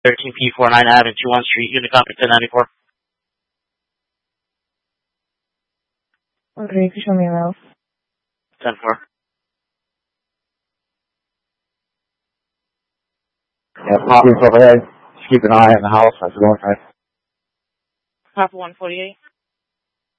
13P49 Ave, 21 Street, Unit Copy 1094. Okay, you can show me around. 10-4. Yeah, Poppy's overhead. Just keep an eye on the house as we're going. Papa 148.